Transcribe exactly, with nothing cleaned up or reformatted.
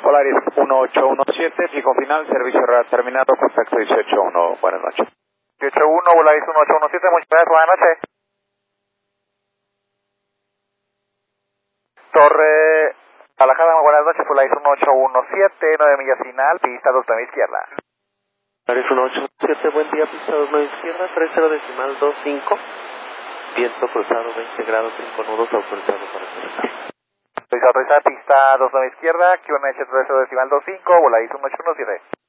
Polaris uno ocho uno siete, fijo final, servicio radar terminado, contacto dieciocho uno, buenas noches. dieciocho uno, Polaris uno ocho uno siete, muchas gracias, buenas noches. Torre Alajada, muy buenas noches, Polaris uno ocho uno siete, nueve millas final, pista dos nueve izquierda. Polaris uno ocho uno siete, buen día, pista dos nueve izquierda, tres cero decimal dos cinco, viento cruzado veinte grados, cinco nudos, autorizado para aterrizar. Autorizada, pista dos nueve izquierda, Q N H tres cero decimal dos cinco, Polaris uno ocho uno siete.